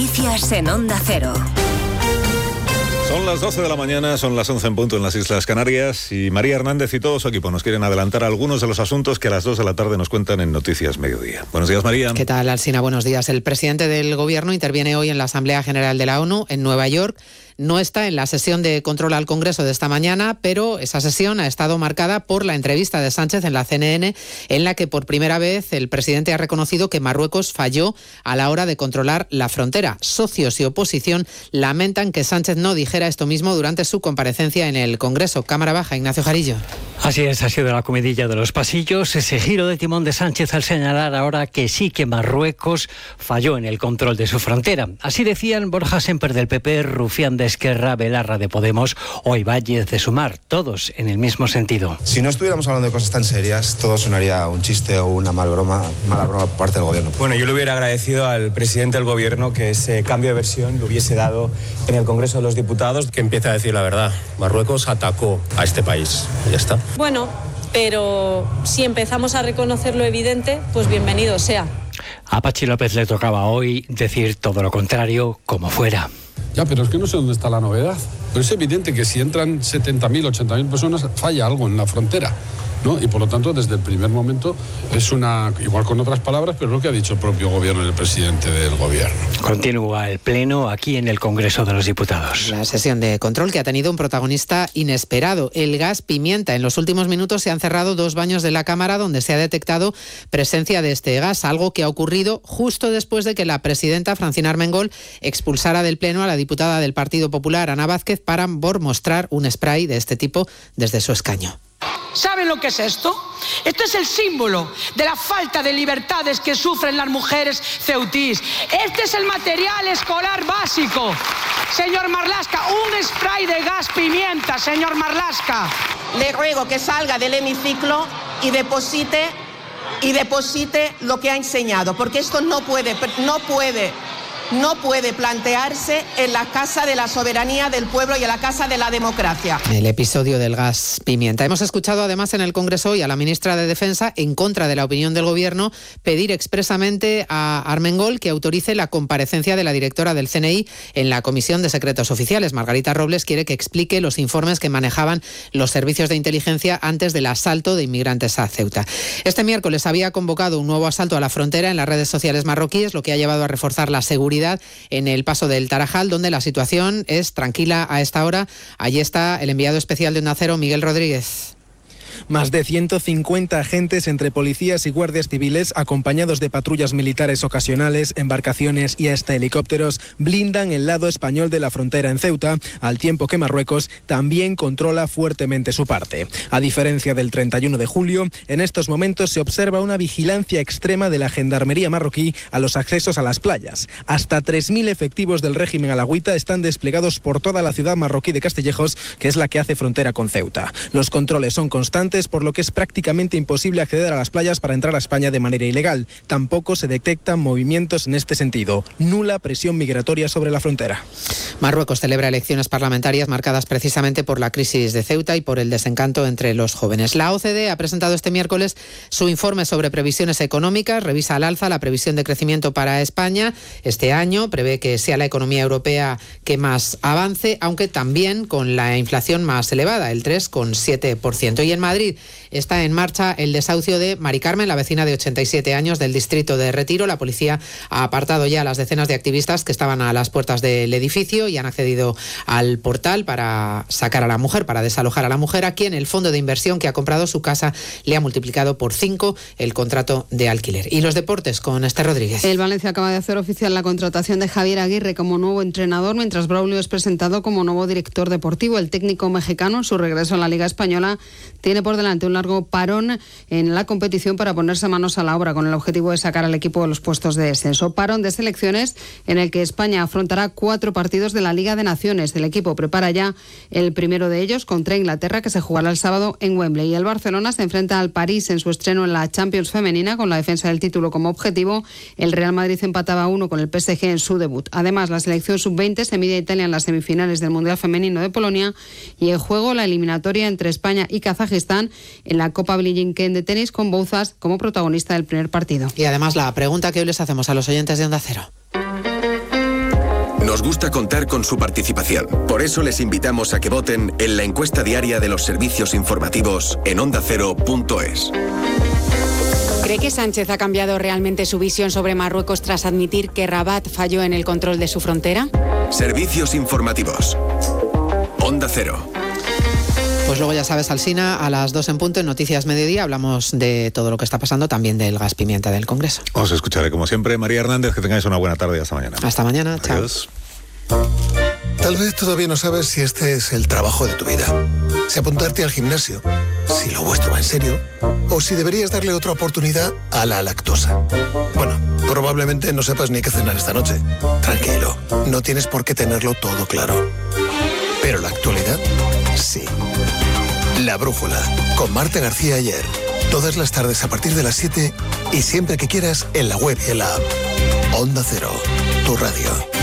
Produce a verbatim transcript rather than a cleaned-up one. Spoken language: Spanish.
Noticias en Onda Cero. Son las doce de la mañana, son las once en punto en las Islas Canarias y María Hernández y todo su equipo nos quieren adelantar algunos de los asuntos que a las dos de la tarde nos cuentan en Noticias Mediodía. Buenos días, María. ¿Qué tal, Alsina? Buenos días. El presidente del Gobierno interviene hoy en la Asamblea General de la ONU en Nueva York. No está en la sesión de control al Congreso de esta mañana, pero esa sesión ha estado marcada por la entrevista de Sánchez en la C N N, en la que por primera vez el presidente ha reconocido que Marruecos falló a la hora de controlar la frontera. Socios y oposición lamentan que Sánchez no dijera esto mismo durante su comparecencia en el Congreso. Cámara Baja, Ignacio Jarillo. Así es, ha sido la comidilla de los pasillos, ese giro de timón de Sánchez al señalar ahora que sí que Marruecos falló en el control de su frontera. Así decían Borja Semper del P P, Rufián de Esquerra, Belarra de Podemos o Ibáñez de Sumar, todos en el mismo sentido. Si no estuviéramos hablando de cosas tan serias, todo sonaría un chiste o una mal broma, mala broma por parte del gobierno. Bueno, yo le hubiera agradecido al presidente del gobierno que ese cambio de versión lo hubiese dado en el Congreso de los Diputados. Que empiece a decir la verdad. Marruecos atacó a este país. Y ya está. Bueno, pero si empezamos a reconocer lo evidente, pues bienvenido sea. A Pachi López le tocaba hoy decir todo lo contrario, como fuera. Ya, pero es que no sé dónde está la novedad. Pero es evidente que si entran setenta mil, ochenta mil personas, falla algo en la frontera, ¿no? Y por lo tanto, desde el primer momento, es una, igual con otras palabras, pero es lo que ha dicho el propio gobierno y el presidente del gobierno. Continúa el pleno aquí en el Congreso de los Diputados. La sesión de control que ha tenido un protagonista inesperado, el gas pimienta. En los últimos minutos se han cerrado dos baños de la Cámara donde se ha detectado presencia de este gas, algo que ha ocurrido justo después de que la presidenta Francina Armengol expulsara del pleno a la diputada del Partido Popular, Ana Vázquez, para por mostrar un spray de este tipo desde su escaño. ¿Saben lo que es esto? Esto es el símbolo de la falta de libertades que sufren las mujeres ceutís. Este es el material escolar básico. Señor Marlaska, un spray de gas pimienta, señor Marlaska. Le ruego que salga del hemiciclo y deposite, y deposite lo que ha enseñado, porque esto no puede, no puede... no puede plantearse en la Casa de la Soberanía del Pueblo y en la Casa de la Democracia. El episodio del gas pimienta. Hemos escuchado además en el Congreso hoy a la ministra de Defensa, en contra de la opinión del Gobierno, pedir expresamente a Armengol que autorice la comparecencia de la directora del C N I en la Comisión de Secretos Oficiales. Margarita Robles quiere que explique los informes que manejaban los servicios de inteligencia antes del asalto de inmigrantes a Ceuta. Este miércoles había convocado un nuevo asalto a la frontera en las redes sociales marroquíes, lo que ha llevado a reforzar la seguridad en el paso del Tarajal, donde la situación es tranquila a esta hora. Allí está el enviado especial de Onda Cero, Miguel Rodríguez. Más de ciento cincuenta agentes entre policías y guardias civiles, acompañados de patrullas militares ocasionales, embarcaciones y hasta helicópteros, blindan el lado español de la frontera en Ceuta, al tiempo que Marruecos también controla fuertemente su parte. A diferencia del treinta y uno de julio, en estos momentos se observa una vigilancia extrema de la gendarmería marroquí a los accesos a las playas. Hasta tres mil efectivos del régimen alagüita están desplegados por toda la ciudad marroquí de Castillejos, que es la que hace frontera con Ceuta. Los controles son constantes, por lo que es prácticamente imposible acceder a las playas para entrar a España de manera ilegal. Tampoco se detectan movimientos en este sentido. Nula presión migratoria sobre la frontera. Marruecos celebra elecciones parlamentarias marcadas precisamente por la crisis de Ceuta y por el desencanto entre los jóvenes. La O C D e ha presentado este miércoles su informe sobre previsiones económicas. Revisa al alza la previsión de crecimiento para España este año. Prevé que sea la economía europea que más avance, aunque también con la inflación más elevada, el tres coma siete por ciento. Y en Madrid está en marcha el desahucio de Mari Carmen, la vecina de ochenta y siete años del distrito de Retiro. La policía ha apartado ya a las decenas de activistas que estaban a las puertas del edificio y han accedido al portal para sacar a la mujer, para desalojar a la mujer, a quien el fondo de inversión que ha comprado su casa le ha multiplicado por cinco el contrato de alquiler. Y los deportes con Esther Rodríguez. El Valencia acaba de hacer oficial la contratación de Javier Aguirre como nuevo entrenador, mientras Braulio es presentado como nuevo director deportivo. El técnico mexicano, en su regreso a la Liga Española, tiene por delante un largo parón en la competición para ponerse manos a la obra con el objetivo de sacar al equipo de los puestos de descenso. Parón de selecciones en el que España afrontará cuatro partidos de la Liga de Naciones. El equipo prepara ya el primero de ellos contra Inglaterra, que se jugará el sábado en Wembley. Y el Barcelona se enfrenta al París en su estreno en la Champions femenina con la defensa del título como objetivo. El Real Madrid empataba a uno con el P S G en su debut. Además, la selección sub veinte se mide a Italia en las semifinales del Mundial Femenino de Polonia y en juego la eliminatoria entre España y Kazajistán en la Copa Billie Jean King de tenis, con Bouzas como protagonista del primer partido. Y además la pregunta que hoy les hacemos a los oyentes de Onda Cero. Nos gusta contar con su participación. Por eso les invitamos a que voten en la encuesta diaria de los servicios informativos en onda cero punto es. ¿Cree que Sánchez ha cambiado realmente su visión sobre Marruecos tras admitir que Rabat falló en el control de su frontera? Servicios informativos. Onda Cero. Pues luego ya sabes, Alsina, a las dos en punto en Noticias Mediodía hablamos de todo lo que está pasando, también del gas pimienta del Congreso. Os escucharé como siempre. María Hernández, que tengáis una buena tarde y hasta mañana. Hasta mañana, chao. Adiós. Tal vez todavía no sabes si este es el trabajo de tu vida, si apuntarte al gimnasio, si lo vuestro va en serio, o si deberías darle otra oportunidad a la lactosa. Bueno, probablemente no sepas ni qué cenar esta noche. Tranquilo, no tienes por qué tenerlo todo claro. Pero la actualidad, sí. La Brújula, con Marta García Ayer. Todas las tardes a partir de las siete y siempre que quieras en la web y en la app. Onda Cero, tu radio.